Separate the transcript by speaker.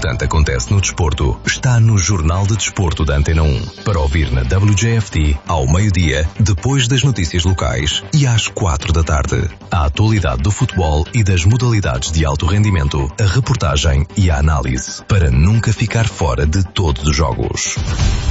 Speaker 1: importante acontece no desporto está no Jornal de Desporto da Antena 1. Para ouvir na WJFT, ao meio-dia, depois das notícias locais e às 4 da tarde. A atualidade do futebol e das modalidades de alto rendimento, a reportagem e a análise, para nunca ficar fora de todos os jogos.